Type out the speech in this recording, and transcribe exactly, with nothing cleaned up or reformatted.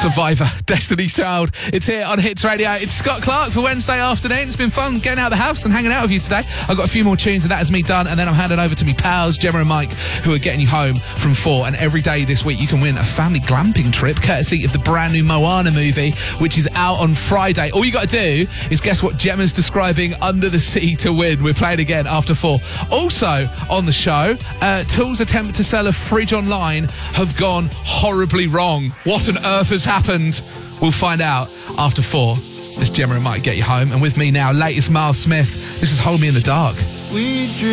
Survivor, Destiny's Child. It's here on Hits Radio. It's Scott Clark for Wednesday afternoon. It's been fun getting out of the house and hanging out with you today. I've got a few more tunes and that is me done, and then I'm handing over to me pals, Gemma and Mike, who are getting you home from four. And every day this week you can win a family glamping trip courtesy of the brand new Moana movie, which is out on Friday. All you got to do is guess what Gemma's describing Under the Sea to win. We're playing again after four. Also on the show, uh, Tool's attempt to sell a fridge online have gone horribly wrong. What on earth has happened? We'll find out after four. Miss Gemma and Mike get you home. And with me now, latest Miles Smith. This is Hold Me in the Dark. We dream